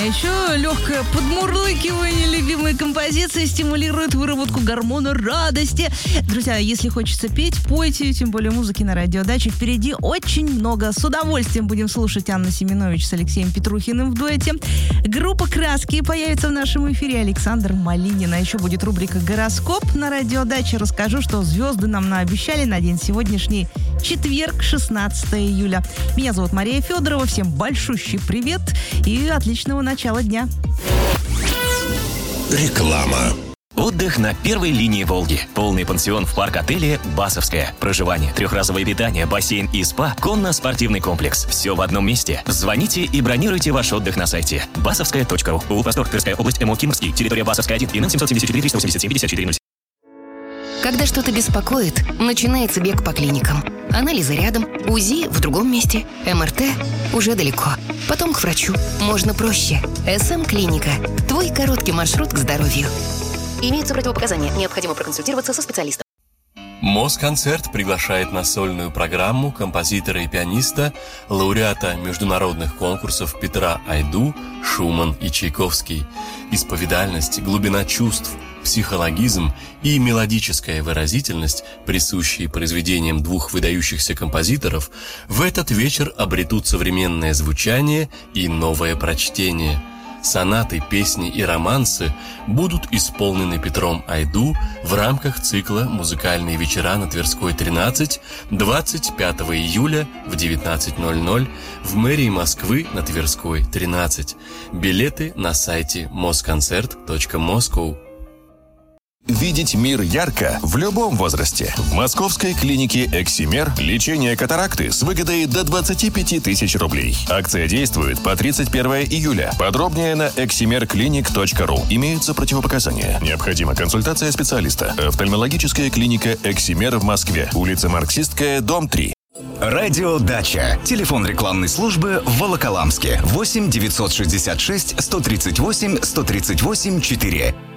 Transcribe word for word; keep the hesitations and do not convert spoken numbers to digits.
Еще легкое подмурлыкивание любимой композиции стимулирует выработку гормона радости. Друзья, если хочется петь, пойте, тем более музыки на радиодаче впереди очень много. С удовольствием будем слушать Анну Семенович с Алексеем Петрухиным в дуэте. Группа «Краски» появится в нашем эфире. Александр Малинин. А еще будет рубрика «Гороскоп» на радиодаче. Расскажу, что звезды нам наобещали на день сегодняшний четверг, шестнадцатое июля. Меня зовут Мария Федорова. Всем большущий привет и отличного начала дня. Реклама. Отдых на первой линии Волги. Полный пансион в парк-отеле «Басовская». Проживание, трехразовое питание, бассейн и спа, конно-спортивный комплекс. Все в одном месте. Звоните и бронируйте ваш отдых на сайте басовская точка ру. Улус-Простор, Тверская область, МО Кимрский, территория Басовская один, ИНН семь семь четыре триста восемьдесят семь пятьдесят четыре ноль. Когда что-то беспокоит, начинается бег по клиникам. Анализы рядом, УЗИ в другом месте, МРТ уже далеко. Потом к врачу. Можно проще. СМ-клиника. Твой короткий маршрут к здоровью. Имеются противопоказания. Необходимо проконсультироваться со специалистом. Москонцерт приглашает на сольную программу композитора и пианиста, лауреата международных конкурсов Петра Айду, Шуман и Чайковский. Исповедальность, глубина чувств, психологизм и мелодическая выразительность, присущие произведениям двух выдающихся композиторов, в этот вечер обретут современное звучание и новое прочтение. Сонаты, песни и романсы будут исполнены Петром Айду в рамках цикла «Музыкальные вечера на Тверской тринадцать» двадцать пятого июля в девятнадцать ноль ноль в мэрии Москвы на Тверской тринадцать. Билеты на сайте москонцерт точка москоу. Видеть мир ярко в любом возрасте. В московской клинике «Эксимер» лечение катаракты с выгодой до двадцати пяти тысяч рублей. Акция действует по тридцать первое июля. Подробнее на эксимер клиник точка ру. Имеются противопоказания. Необходима консультация специалиста. Офтальмологическая клиника «Эксимер» в Москве. Улица Марксистская, дом три. Радио Дача. Телефон рекламной службы в Волоколамске. восемь девятьсот шестьдесят шесть сто тридцать восемь сто тридцать восемь четыре.